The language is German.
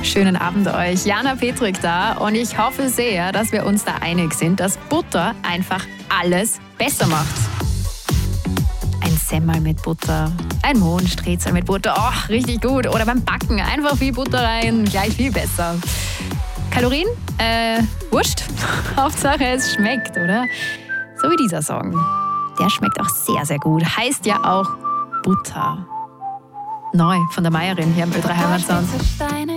Schönen Abend euch. Jana Petrik da und ich hoffe sehr, dass wir uns da einig sind, dass Butter einfach alles besser macht. Ein Semmel mit Butter, ein Mohnstrezel mit Butter, oh, richtig gut. Oder beim Backen einfach viel Butter rein, gleich viel besser. Kalorien? Wurscht. Hauptsache es schmeckt, oder? So wie dieser Song. Der schmeckt auch sehr, sehr gut. Heißt ja auch Butter. Neu von der Meierin hier im Ö3 Heimatsound.